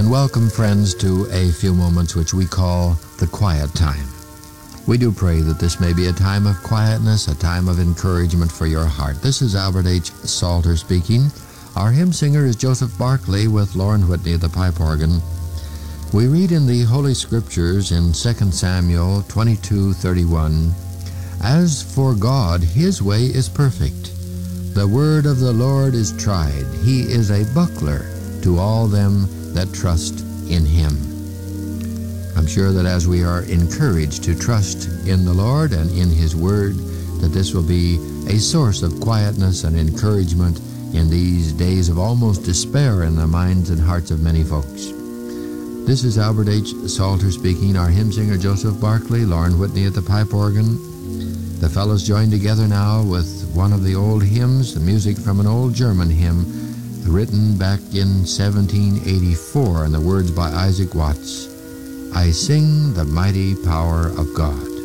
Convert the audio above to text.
welcome, friends, to a few moments which we call the quiet time. We do pray that this may be a time of quietness, a time of encouragement for your heart. This is Albert H. Salter speaking. Our hymn singer is Joseph Barclay with Lauren Whitney at the pipe organ. We read in the Holy Scriptures in 2 Samuel 22:31, "As for God, his way is perfect. The word of the Lord is tried. He is a buckler to all them that trust in him." I'm sure that as we are encouraged to trust in the Lord and in his word, that this will be a source of quietness and encouragement in these days of almost despair in the minds and hearts of many folks. This is Albert H. Salter speaking. Our hymn singer Joseph Barclay, Lauren Whitney at the pipe organ. The fellows join together now with one of the old hymns, the music from an old German hymn written back in 1784, and the words by Isaac Watts. "I sing the mighty power of God."